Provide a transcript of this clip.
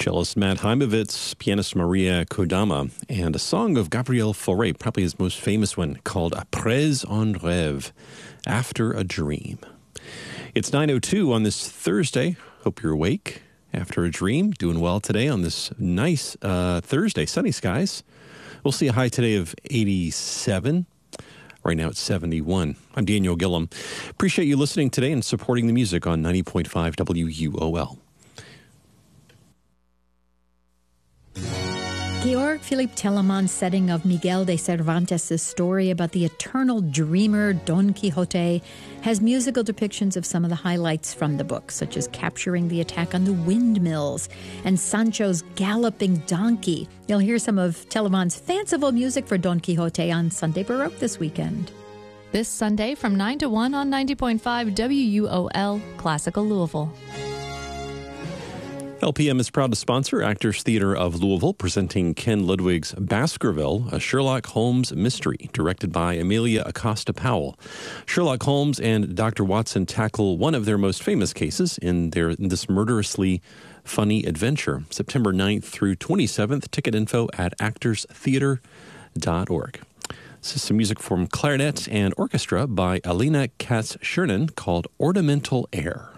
Cellist Matt Heimovitz, pianist Maria Kodama, and a song of Gabriel Fauré, probably his most famous one, called Après un rêve, After a Dream. It's 9:02 on this Thursday. Hope you're awake after a dream. Doing well today on this nice Thursday. Sunny skies. We'll see a high today of 87. Right now it's 71. I'm Daniel Gillum. Appreciate you listening today and supporting the music on 90.5 WUOL. Georg Philipp Telemann's setting of Miguel de Cervantes' story about the eternal dreamer Don Quixote has musical depictions of some of the highlights from the book, such as capturing the attack on the windmills and Sancho's galloping donkey. You'll hear some of Telemann's fanciful music for Don Quixote on Sunday Baroque this weekend. This Sunday from 9 to 1 on 90.5 WUOL, Classical Louisville. LPM is proud to sponsor Actors Theater of Louisville, presenting Ken Ludwig's Baskerville, a Sherlock Holmes mystery, directed by Amelia Acosta Powell. Sherlock Holmes and Dr. Watson tackle one of their most famous cases in this murderously funny adventure. September 9th through 27th. Ticket info at actorstheater.org. This is some music from clarinet and orchestra by Alina Katz-Schernen called Ornamental Air.